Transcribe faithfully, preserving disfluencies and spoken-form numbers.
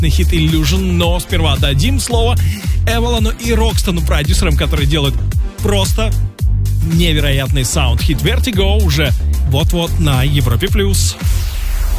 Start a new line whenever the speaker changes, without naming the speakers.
невероятный хит Illusion, но сперва дадим слово Эвалону и Рокстону, продюсерам, которые делают просто невероятный саунд. Хит Vertigo уже вот-вот на Европе+. плюс.